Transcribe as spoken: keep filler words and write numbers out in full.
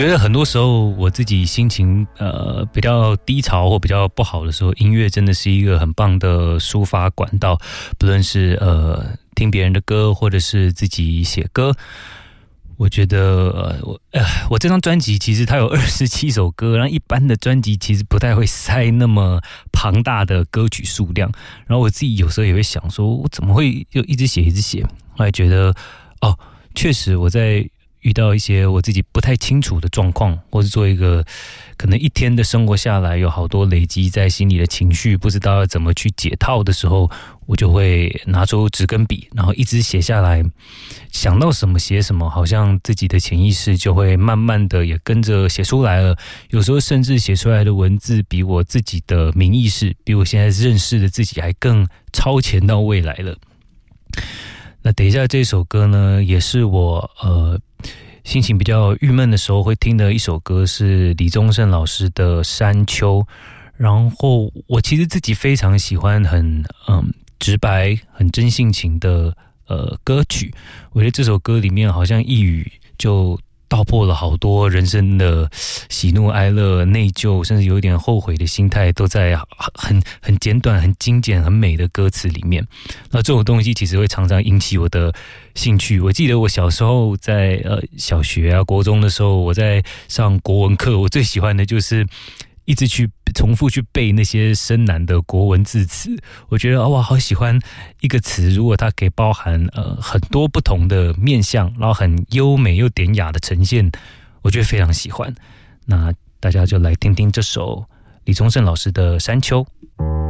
觉得很多时候我自己心情呃比较低潮或比较不好的时候，音乐真的是一个很棒的抒发管道，不论是呃听别人的歌，或者是自己写歌。我觉得呃我呃我这张专辑其实它有二十七首歌，然后一般的专辑其实不太会塞那么庞大的歌曲数量，然后我自己有时候也会想说，我怎么会就一直写一直写？后来觉得哦，确实我在遇到一些我自己不太清楚的状况，或是做一个可能一天的生活下来有好多累积在心里的情绪，不知道要怎么去解套的时候，我就会拿出纸跟笔，然后一直写下来，想到什么写什么，好像自己的潜意识就会慢慢的也跟着写出来了。有时候甚至写出来的文字比我自己的明意识，比我现在认识的自己还更超前到未来了。那等一下这首歌呢，也是我呃心情比较郁闷的时候会听的一首歌，是李宗盛老师的《山丘》。然后我其实自己非常喜欢很嗯直白、很真性情的呃歌曲。我觉得这首歌里面好像一语就道破了好多人生的喜怒哀乐、内疚，甚至有一点后悔的心态，都在很很简短、很精简、很美的歌词里面。那这种东西其实会常常引起我的兴趣。我记得我小时候在呃小学啊、国中的时候，我在上国文课，我最喜欢的就是一直去重复去背那些深难的国文字词。我觉得哇，好喜欢一个词，如果它可以包含呃很多不同的面向，然后很优美又典雅的呈现，我觉得非常喜欢。那大家就来听听这首李宗盛老师的《山丘》。